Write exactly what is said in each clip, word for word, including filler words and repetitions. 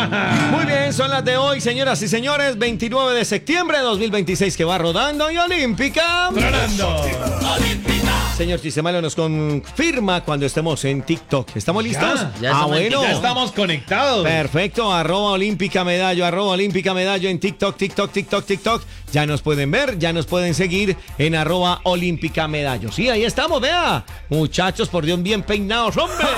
Muy bien, son las de hoy, señoras y señores. veintinueve de septiembre de dos mil veintiséis que va rodando y olímpica. Tronando. Señor Chisemalo nos confirma cuando estemos en TikTok. ¿Estamos listos? Ya, ya ah, estamos bueno. Ya estamos conectados. Perfecto, arroba olímpica medallo, arroba olímpica medallo en TikTok, TikTok, TikTok, TikTok. Ya nos pueden ver, ya nos pueden seguir en arroba olímpica medallo. Sí, ahí estamos, vea. Muchachos, por Dios, bien peinados, hombre.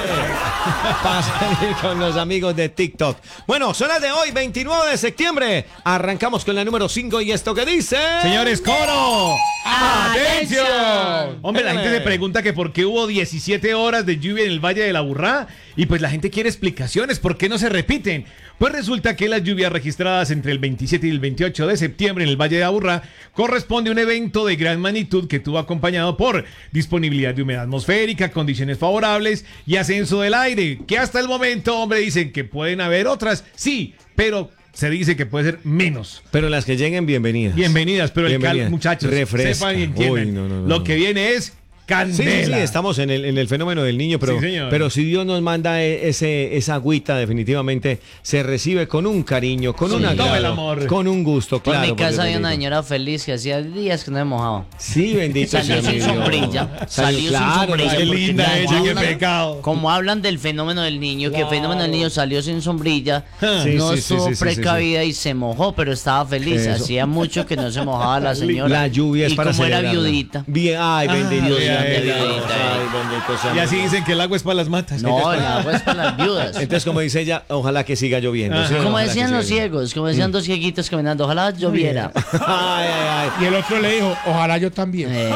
Para salir con los amigos de TikTok. Bueno, son las de hoy, veintinueve de septiembre. Arrancamos con la número cinco y esto que dice... Señores, coro. ¡Atención! ¡Atención! Hombre, la gente se pregunta que por qué hubo diecisiete horas de lluvia en el Valle de la Aburrá y pues la gente quiere explicaciones, ¿por qué no se repiten? Pues resulta que las lluvias registradas entre el veintisiete y el veintiocho de septiembre en el Valle de Aburrá corresponde a un evento de gran magnitud que estuvo acompañado por disponibilidad de humedad atmosférica, condiciones favorables y ascenso del aire, que hasta el momento, hombre, dicen que pueden haber otras, sí, pero... se dice que puede ser menos. Pero las que lleguen, bienvenidas. Bienvenidas, pero Bienvenidas. el cal, muchachos, Refresca. sepan y entiendan. Uy, no, no, no, lo no. que viene es candela. Sí, sí, sí, estamos en el, en el fenómeno del niño, pero, Sí, señor. pero si Dios nos manda e- ese, esa agüita, definitivamente se recibe con un cariño, con Sí. un Todo agrado, el amor. con un gusto, Por claro. mi porque casa había bendito. una señora feliz que hacía días que no me mojaba. Sí, bendito Salió sea sin mi Dios. sombrilla. Salió claro, sin sombrilla. Qué porque linda como ella, qué hablan- pecado. Como hablan del fenómeno del niño, que el fenómeno del niño salió sin sombrilla, Sí, no sí, sí, estuvo sí, sí, sí, precavida y se mojó, pero estaba feliz. Eso. Hacía mucho que no se mojaba la señora. La lluvia es y para como era celebrarla. viudita. Bien, ay, bendito Dios sea mío, mi Dios. viudita, Ay, eh. bendito sea Y mi así Dios. dicen que el agua es para las matas. No, el agua es para las viudas. Entonces, como dice ella, ojalá que siga lloviendo. ¿sí? Como Ojalá que decían siga los lloviendo. ciegos, como decían dos cieguitos caminando, ojalá lloviera. Ay, ay, ay. Y el otro le dijo, ojalá yo también. Eh,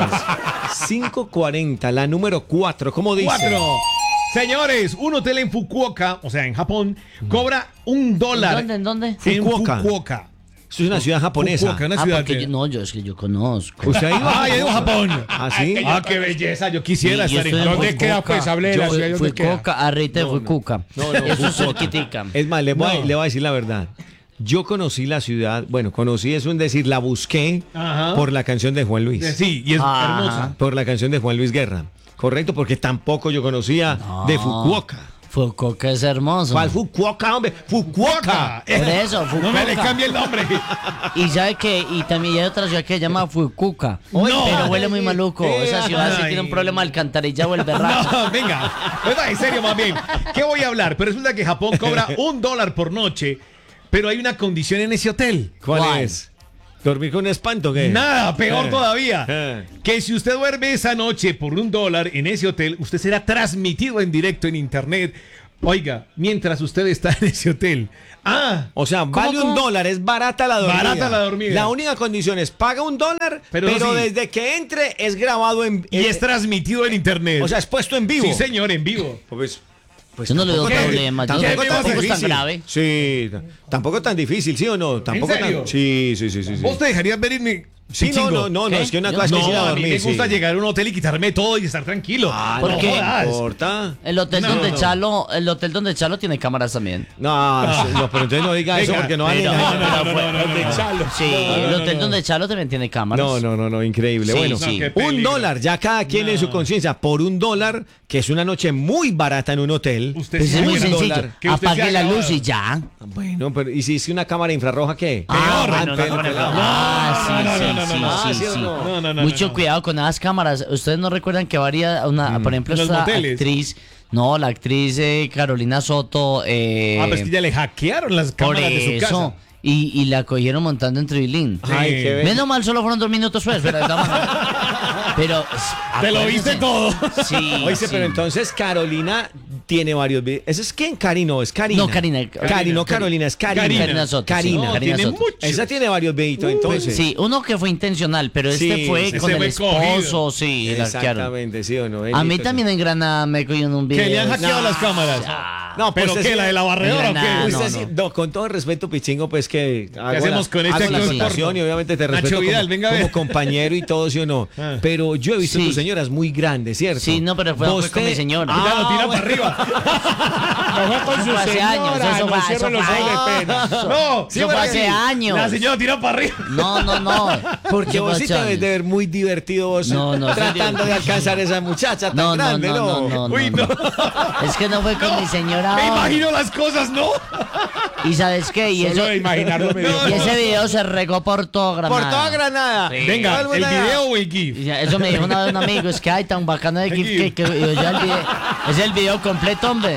cinco cuarenta, la número cuatro, ¿cómo dice? Cuatro. Señores, un hotel en Fukuoka, o sea, en Japón, cobra un dólar. ¿En dónde? ¿En dónde? En Fukuoka. Fukuoka. Eso es una ciudad japonesa. Fukuoka, una Ah, ciudad. porque de- yo, no, yo es que yo conozco. ¿Usted ha ido? Ah, ya digo Japón. ¿Ah, sí? Ah, qué belleza. Yo quisiera Sí, yo estar en estoy en Japón. ¿Dónde queda? Fukuoka. Pues hable de la Yo ciudad. fui ¿Dónde queda? Coca, arrita de Fukuoka. No, no, Eso es Fukuoka. cerquitica. Es más, le voy, a- No. le voy a decir la verdad. Yo conocí la ciudad, bueno, conocí, es un decir, la busqué Ajá. por la canción de Juan Luis. Sí, y es Ajá. hermosa. Por la canción de Juan Luis Guerra. Correcto, porque tampoco yo conocía de Fukuoka. Fukuoka es hermoso. ¿Cuál Fukuoka, hombre? Fukuoka. Por eso, No me le Fukuoka. cambie el nombre. Y sabe que, y también hay otra ciudad que se llama Fukuoka. No. Pero huele muy maluco. Esa ciudad sí Ay. tiene un problema de alcantarillado el berraco. No, venga. Venga, en serio, más bien. ¿Qué voy a hablar? Pero resulta que Japón cobra un dólar por noche, pero hay una condición en ese hotel. ¿Cuál, ¿Cuál? es? ¿Dormir con espanto o qué? Nada, peor Eh. todavía. Eh. Que si usted duerme esa noche por un dólar en ese hotel, usted será transmitido en directo en internet. Oiga, mientras usted está en ese hotel. Ah, O sea, vale cómo? un dólar, es barata la dormida. Barata la dormida. La única condición es paga un dólar, pero, Pero sí. desde que entre es grabado en... y eh, es transmitido en internet. O sea, es puesto en vivo. sí, señor, en vivo. Pues, pues Yo no le veo tampoco tan- problema. Yo Tampoco, ¿Qué tan me vas a tampoco es tan difícil. grave. Sí, t- tampoco tan difícil, ¿sí o no? Tampoco serio? tan. Sí, sí, sí, sí. sí. ¿Vos te dejarías ver en mi... Sí, no, no, no, no, ¿Qué? es que una Yo- cosa es que No, ir a a mí dormir. me gusta sí. llegar a un hotel y quitarme todo y estar tranquilo. Ah, ¿Por no qué? jodas. No importa. El hotel No, donde no. Chalo, el hotel donde Chalo tiene cámaras también. No, no, pero entonces no diga eso Venga, porque no vale. pero- No, No, no, no, no, no, no, no. Chalo. Sí, el no, hotel no. donde Chalo también tiene cámaras. no, no, no, no, increíble. Sí, Bueno, sí. qué un peligro. dólar, ya cada quien en su conciencia, por un dólar, que es una noche muy barata en un hotel. Usted Pues sí es muy un sencillo. dólar. Que usted Apague se la haga- luz y ya. Bueno, pero ¿y si es una cámara infrarroja qué? Ah, Peor. bueno, pe- no, no, pe- no, ah, sí, no, no, sí, no, no, sí, no. sí, Ah, ¿sí o sí. no? No, no, no, Mucho no. cuidado con esas cámaras. Ustedes no recuerdan que varía una, por ejemplo, En los esta moteles. actriz, no, la actriz eh, Carolina Soto, eh, Ah, pues que ya le hackearon las por cámaras de su casa. eso, y, y la cogieron montando en Tribilín. Ay, qué bello. Menos mal, solo fueron dos minutos pues, pero de todas maneras. Pero Te lo viste todo. Sí, Oye, sí. pero entonces Carolina tiene varios videos. ¿Ese es quién? Cari, no, es Karina. No, Karina. Cari, no, Carolina, es Karina. Karina. Karina Soto. Karina. sí, No, Karina tiene Soto. mucho. Esa tiene varios videitos, entonces. Sí, uno que fue intencional, pero este Sí, fue ese con el fue esposo, cogido. sí, la hackearon. Exactamente, sí o no. A mí bendito también en Granada me cogieron un video. Que le han hackeado No. las cámaras. Ah, No, ¿Pero pues qué? ese- ¿La de la barredora o Nah, qué? Usted no, sí- no. no, con todo respeto, Pichingo, pues que hago hacemos la, con este hago la actor aceptación porno? y obviamente te Nacho respeto Vidal, como, venga a ver. como compañero y todo, ¿sí o no? Ah. Pero yo he visto Sí. tus señoras muy grandes, ¿cierto? Sí, no, pero fue- Vos fue con te- mi señora. Ah, Ya lo tira bueno. para arriba. No fue con Eso su fue hace señora, años, eso no fue- cierre eso los fue- ojos de pena. No, Eso fue hace años. La señora tira para arriba. No, no, no. Porque Eso vos fue sí hace te ves años. de ver muy divertido vos No, no, soy tratando de divertido. alcanzar a esa muchacha tan No, no, grande, no, ¿no? no, no, Uy, no. no. Es que no fue con mi señora bravo. Me imagino las cosas, ¿no? ¿Y sabes qué? Y, Solo eso, de imaginarlo me dio. y ese video se regó por todo Granada. Por toda Granada. Sí. Venga, Todo ¿el mundo allá. video o el Y GIF? ya, eso me dijo una vez un amigo, es que hay tan bacano de GIF que, que yo ya el video, es el video completo, hombre.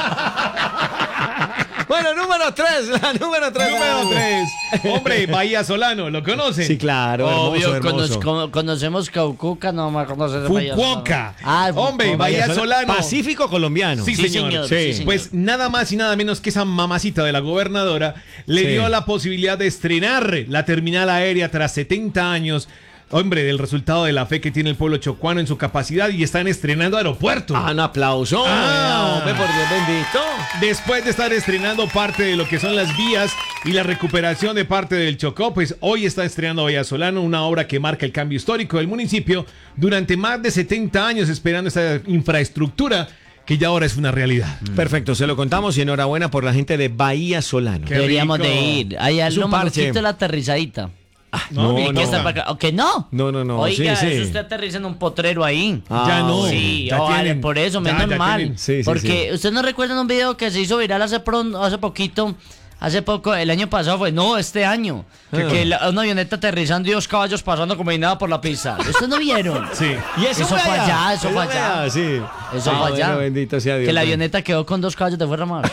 Bueno, número tres, la número tres. Número tres. Hombre, Bahía Solano, ¿lo conocen? Sí, claro, Obvio, hermoso, hermoso. conoz- conocemos Caucuca, no me conoces de Bahía Fukuoka. Solano. Ah, Hombre, Fukuoka. Bahía Solano. Pacífico colombiano. Sí, Sí, señor. señor, Sí. sí, señor. Pues nada más y nada menos que esa mamacita de la gobernadora le Sí. dio la posibilidad de estrenar la terminal aérea tras setenta años. Hombre, del resultado de la fe que tiene el pueblo chocuano en su capacidad y están estrenando aeropuerto. Ah, un aplauso. Ah. Hombre, por Dios bendito. Después de estar estrenando parte de lo que son las vías y la recuperación de parte del Chocó, pues hoy está estrenando Bahía Solano, una obra que marca el cambio histórico del municipio durante más de setenta años esperando esta infraestructura que ya ahora es una realidad. Perfecto, se lo contamos y enhorabuena por la gente de Bahía Solano. Qué Deberíamos rico. de ir. Ahí al Es un lo parche. maluquito la aterrizadita. No, No, ¿Y no. qué está para acá? ¿O que no? No, no, no, Oiga, sí, sí. eso usted aterriza en un potrero ahí. Ah, Ya no. bueno. Sí, ya oh, vale, tienen- por eso, ya- menos ya mal. tienen- Sí, sí, Porque sí. usted no recuerda un video que se hizo viral hace pronto, hace poquito, hace poco, el año pasado fue, no, este año, que la- una avioneta aterrizando y dos caballos pasando como y nada por la pista. ¿Ustedes no vieron? Sí. Y eso, Eso fue allá, eso fue fue allá. Sí. Eso Ah, fue allá. bueno, bendito sea Dios. Que la Bueno. avioneta quedó con dos caballos de fuera mar.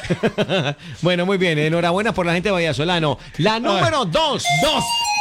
Bueno, muy bien. Enhorabuena por la gente de Bahía Solano. La número dos. Dos.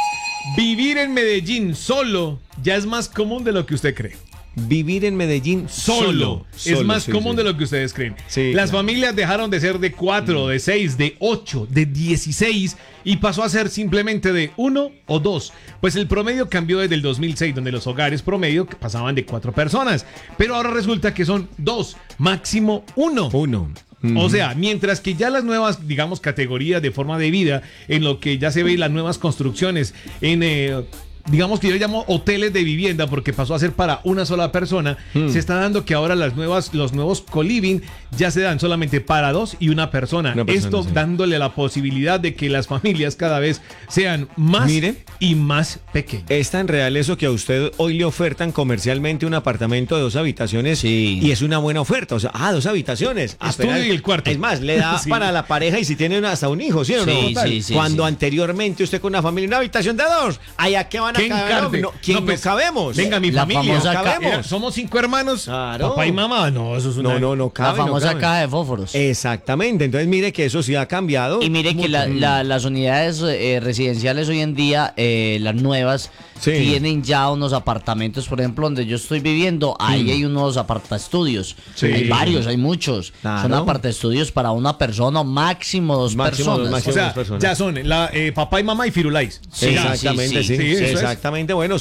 Vivir en Medellín solo ya es más común de lo que usted cree. Vivir en Medellín Solo. solo. Es Solo, más sí, común sí. de lo que ustedes creen. Sí, Las claro. familias dejaron de ser de cuatro, de seis, de ocho, de dieciséis y pasó a ser simplemente de uno o dos. Pues el promedio cambió desde el dos mil seis, donde los hogares promedio pasaban de cuatro personas. Pero ahora resulta que son dos, máximo uno. Uno. O sea, mientras que ya las nuevas, digamos, categorías de forma de vida, en lo que ya se ve las nuevas construcciones, en, eh, digamos que yo le llamo hoteles de vivienda, porque pasó a ser para una sola persona, se está dando que ahora las nuevas, los nuevos co-living ya se dan solamente para dos y una persona. Una persona, Esto sí. dándole la posibilidad de que las familias cada vez sean más Mire. y más pequeñas. Es tan real eso que a usted hoy le ofertan comercialmente un apartamento de dos habitaciones Sí. y es una buena oferta. O sea, ah, dos habitaciones. Ah, Estudio espera, y el cuarto. Es más, le da Sí. para la pareja y si tiene una- hasta un hijo, ¿sí o no? Sí, Total. sí, sí, Cuando sí. anteriormente usted con una familia, una habitación de dos, ¿allá qué van a ¿Quién caber? cabe? No, ¿Quién No, no pues, cabemos? Venga, mi La familia. famosa ca- Mira, cabemos. somos cinco hermanos. Claro. Papá y mamá. No, eso es una. No, no, no La cabe. no famosa cabe. caja de fósforos. Exactamente. Entonces mire que eso sí ha cambiado. Y mire que la- la- las unidades eh, residenciales hoy en día, eh, las nuevas, Sí. tienen ya unos apartamentos, por ejemplo, donde yo estoy viviendo, ahí hay unos apartaestudios. Sí. Hay varios, hay muchos. Claro. Son apartaestudios para una persona, o máximo dos Máximo dos, personas. máximo O sea, dos personas. ya son la, eh, papá y mamá y Firulais. Sí, Ya. Exactamente, sí, sí. sí. Sí, eso es. Exactamente. Bueno,